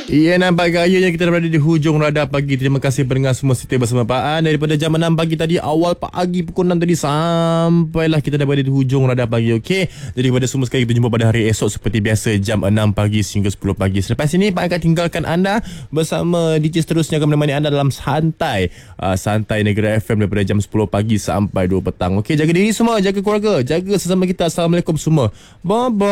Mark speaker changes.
Speaker 1: Ya, nampak gayanya kita dah berada di hujung radar pagi. Terima kasih pendengar semua setia bersama Pak An. Daripada jam 6 pagi tadi, awal pagi pukul 6 tadi, sampailah kita dah berada di hujung radar pagi. Okey, jadi kepada semua sekali, kita jumpa pada hari esok seperti biasa, jam 6 pagi sehingga 10 pagi. Selepas ini Pak An akan tinggalkan anda bersama DJ seterusnya akan menemani anda dalam Santai Santai Negeri FM daripada jam 10 pagi sampai 2 petang. Okey, jaga diri semua, jaga keluarga, jaga sesama kita. Assalamualaikum semua. Bye-bye.